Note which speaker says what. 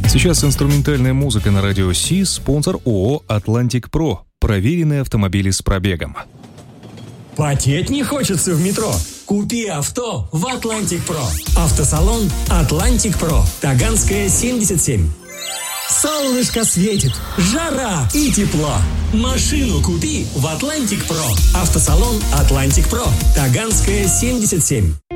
Speaker 1: Сейчас инструментальная музыка на радио Си, спонсор ООО «Атлантик Про». Проверенные автомобили с пробегом.
Speaker 2: Потеть не хочется в метро? Купи авто в «Атлантик Про». Автосалон «Атлантик Про». Таганская, 77. Солнышко светит, жара и тепло. Машину купи в «Атлантик Про». Автосалон «Атлантик Про». Таганская, 77.